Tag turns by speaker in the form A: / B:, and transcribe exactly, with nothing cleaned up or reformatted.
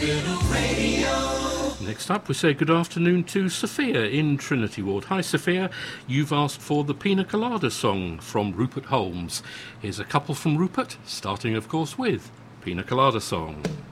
A: Next up, we say good afternoon to Sophia in Trinity Ward. Hi, Sophia. You've asked for the Pina Colada song from Rupert Holmes. Here's a couple from Rupert, starting, of course, with Pina Colada Song.